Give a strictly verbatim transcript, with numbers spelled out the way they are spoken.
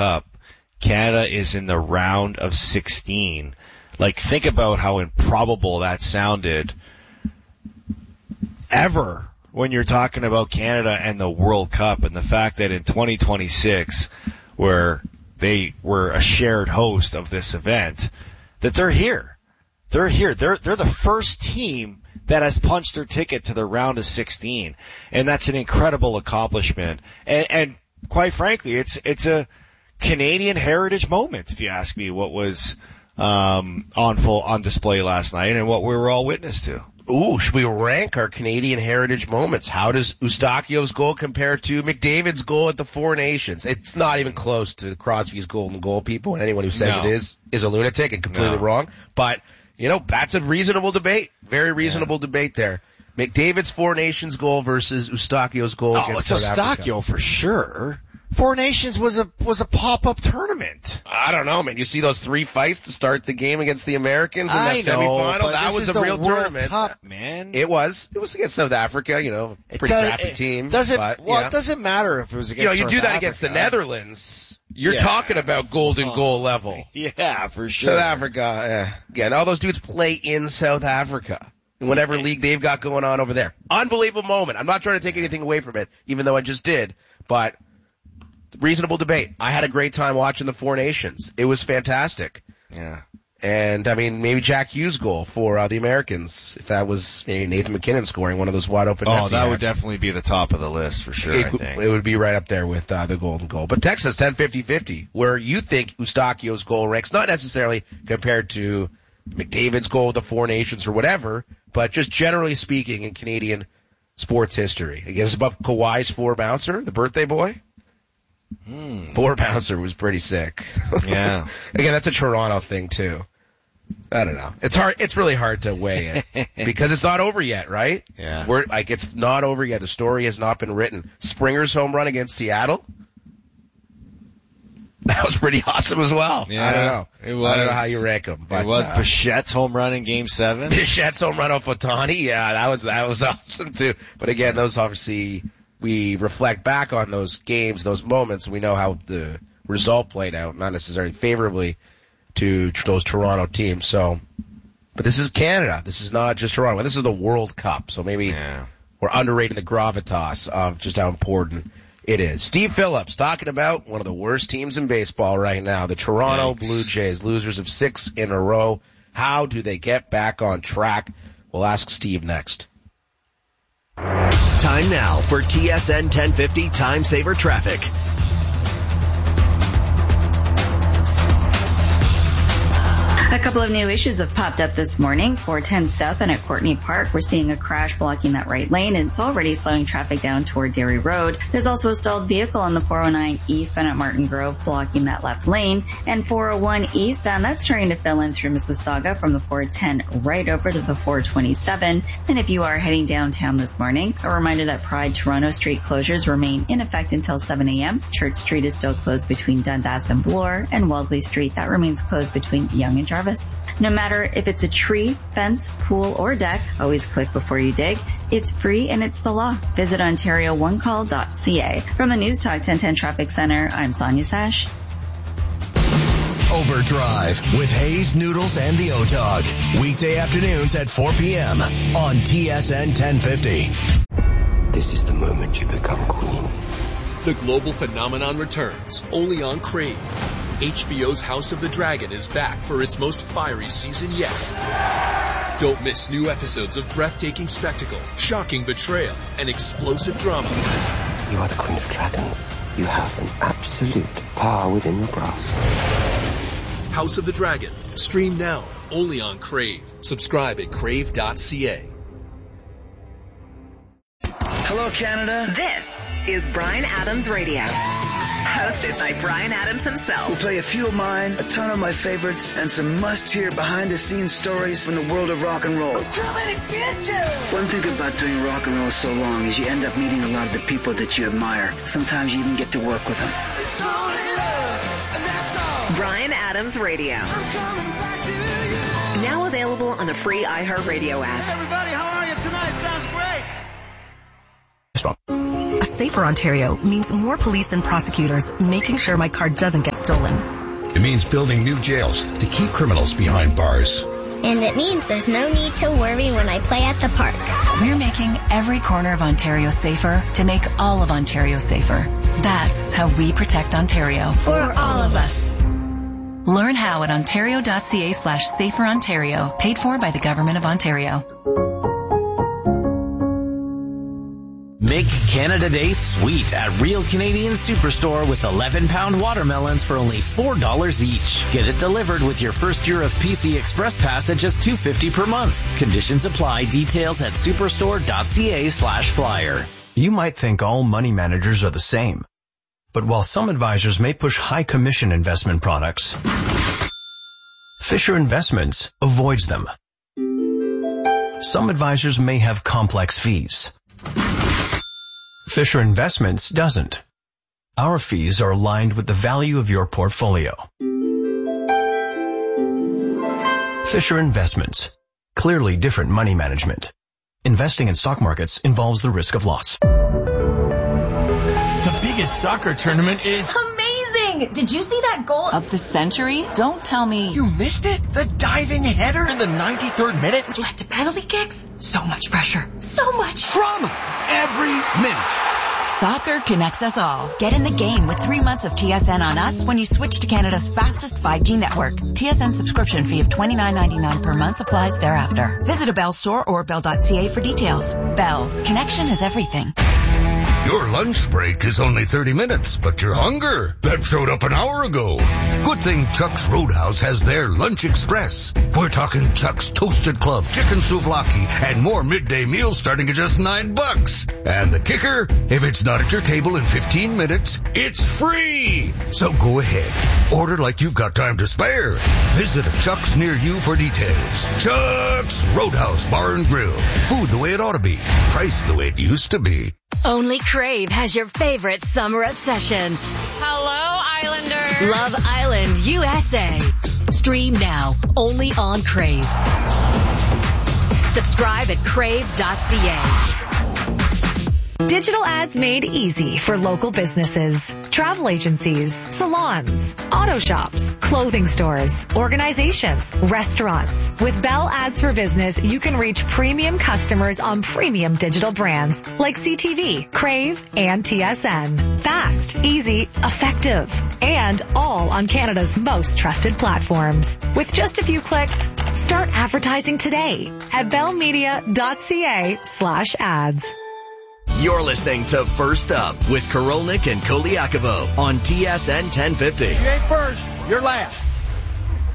Cup, Canada is in the round of sixteen. Like, think about how improbable that sounded ever when you're talking about Canada and the World Cup, and the fact that in twenty twenty-six, where they were a shared host of this event, that they're here. They're here. They're, they're the first team that has punched their ticket to the round of sixteen. And that's an incredible accomplishment. And, and quite frankly, it's, it's a Canadian heritage moment, if you ask me, what was, um, on full, on display last night and what we were all witness to. Ooh, should we rank our Canadian heritage moments? How does Eustachio's goal compare to McDavid's goal at the Four Nations? It's not even close to Crosby's golden goal, people, and anyone who says No. it is, is a lunatic and completely No. wrong. But, you know, that's a reasonable debate. Very reasonable yeah. debate there. McDavid's Four Nations goal versus Eustachio's goal Oh, against it's South Eustachio Africa. for sure. Four Nations was a was a pop-up tournament. I don't know, man. You see those three fights to start the game against the Americans in I that know, semifinal? but That this was is a the real World tournament. Cup, man. It was. It was against South Africa, you know, It pretty does, crappy it, team. Doesn't but, well, yeah. it doesn't matter if it was against. You know, you South do that Africa. against the Netherlands. You're Yeah. talking about golden Oh. goal level. Yeah, for sure. South Africa, eh. Again, all those dudes play in South Africa. In whatever league they've got going on over there. Unbelievable moment. I'm not trying to take anything away from it, even though I just did. But reasonable debate. I had a great time watching the Four Nations. It was fantastic. Yeah. And, I mean, maybe Jack Hughes' goal for uh, the Americans, if that was maybe Nathan McKinnon scoring one of those wide open nets. Oh, that would definitely be the top of the list for sure, it, I think. It would be right up there with uh, the golden goal. But Texas, ten fifty-fifty, where you think Eustachio's goal ranks, not necessarily compared to McDavid's goal with the Four Nations or whatever, but just generally speaking in Canadian sports history. I guess above Kawhi's four bouncer, the birthday boy. Hmm. Four bouncer was pretty sick. Yeah. Again, that's a Toronto thing too. I don't know. It's hard. It's really hard to weigh it because it's not over yet, right? Yeah. We're like it's not over yet. The story has not been written. Springer's home run against Seattle. That was pretty awesome as well. Yeah, I don't know. It was. I don't know how you rank them. But, it was uh, Bichette's home run in Game Seven. Bichette's home run off Otani. Yeah, that was that was awesome too. But again, those obviously we reflect back on those games, those moments, and we know how the result played out, not necessarily favorably to those Toronto teams. So, but this is Canada. This is not just Toronto. This is the World Cup. So maybe Yeah. we're underrating the gravitas of just how important it is. Steve Phillips talking about one of the worst teams in baseball right now, the Toronto Yikes. Blue Jays, losers of six in a row. How do they get back on track? We'll ask Steve next. Time now for T S N ten fifty Time Saver Traffic. A couple of new issues have popped up this morning. four ten South and at Courtney Park, we're seeing a crash blocking that right lane, and it's already slowing traffic down toward Dairy Road. There's also a stalled vehicle on the four oh nine eastbound at Martin Grove blocking that left lane, and four oh one eastbound, that's starting to fill in through Mississauga from the four ten right over to the four twenty-seven. And if you are heading downtown this morning, a reminder that Pride Toronto Street closures remain in effect until seven a.m. Church Street is still closed between Dundas and Bloor, and Wellesley Street, that remains closed between Yonge and Jarvis. No matter if it's a tree, fence, pool, or deck, always click before you dig. It's free and it's the law. Visit ontario one call dot c a. From the News Talk ten ten Traffic Center, I'm Sonia Sash. Overdrive with Hayes, Noodles, and the O-Dog. Weekday afternoons at four p.m. on T S N ten fifty. This is the moment you become queen. The global phenomenon returns, only on Crave. H B O's House of the Dragon is back for its most fiery season yet. Don't miss new episodes of breathtaking spectacle, shocking betrayal, and explosive drama. You are the queen of dragons. You have an absolute power within your grasp. House of the Dragon. Stream now, only on Crave. Subscribe at crave dot c a. Hello, Canada. This is Bryan Adams Radio. Hosted by Bryan Adams himself. We'll play a few of mine, a ton of my favorites, and some must-hear behind-the-scenes stories from the world of rock and roll. One thing about doing rock and roll so long is you end up meeting a lot of the people that you admire. Sometimes you even get to work with them. Bryan Adams Radio. Now available on the free iHeartRadio app. Everybody, how are you tonight? Sounds great. Strong. Safer Ontario means more police and prosecutors making sure my car doesn't get stolen. It means building new jails to keep criminals behind bars. And it means there's no need to worry when I play at the park. We're making every corner of Ontario safer to make all of Ontario safer. That's how we protect Ontario. For all of us. Learn how at ontario.ca slash safer Ontario. Paid for by the Government of Ontario. Make Canada Day sweet at Real Canadian Superstore with eleven pound watermelons for only four dollars each. Get it delivered with your first year of P C Express Pass at just two dollars and fifty cents per month. Conditions apply. Details at superstore.ca slash flyer. You might think all money managers are the same. But while some advisors may push high commission investment products, Fisher Investments avoids them. Some advisors may have complex fees. Fisher Investments doesn't. Our fees are aligned with the value of your portfolio. Fisher Investments. Clearly different money management. Investing in stock markets involves the risk of loss. The biggest soccer tournament is amazing! Did you see that goal of the century? Don't tell me. You missed it? The diving header in the ninety-third minute, which led to penalty kicks? So much pressure. So much drama. Every minute. Soccer connects us all. Get in the game with three months of T S N on us when you switch to Canada's fastest five G network. T S N subscription fee of twenty-nine ninety-nine per month applies thereafter. Visit a Bell store or bell dot c a for details. Bell. Connection is everything. Your lunch break is only thirty minutes, but your hunger, that showed up an hour ago. Good thing Chuck's Roadhouse has their Lunch Express. We're talking Chuck's Toasted Club, chicken souvlaki, and more midday meals starting at just nine bucks. And the kicker, if it's not at your table in fifteen minutes, it's free. So go ahead. Order like you've got time to spare. Visit a Chuck's near you for details. Chuck's Roadhouse Bar and Grill. Food the way it ought to be. Price the way it used to be. Only Crave has your favorite summer obsession. Hello, Islander. Love Island U S A. Stream now, only on Crave. Subscribe at crave dot c a. Digital ads made easy for local businesses, travel agencies, salons, auto shops, clothing stores, organizations, restaurants. With Bell Ads for Business, you can reach premium customers on premium digital brands like C T V, Crave, and T S N. Fast, easy, effective, and all on Canada's most trusted platforms. With just a few clicks, start advertising today at bellmedia.ca slash ads. You're listening to First Up with Korolnik and Koliakovo on T S N ten fifty. If you ain't first, you're last.